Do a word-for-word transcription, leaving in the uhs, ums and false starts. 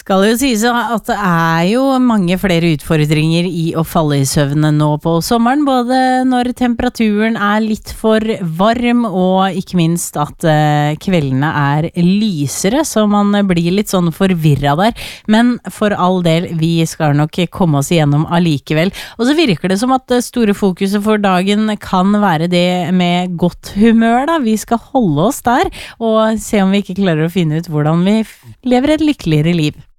Skal jo sies at det er jo mange flere utfordringer i å falle i søvn nå på sommeren, både når temperaturen er litt for varm, og ikke minst at eh, kveldene er lysere, så man blir litt sånn forvirret der. Men for all del, vi skal nok komme oss igjennom allikevel. Og så virker det som at det store fokuset for dagen kan være det med godt humør da. Vi skal holde oss der, og se om vi ikke klarer å finne ut hvordan vi lever et lykkeligere liv.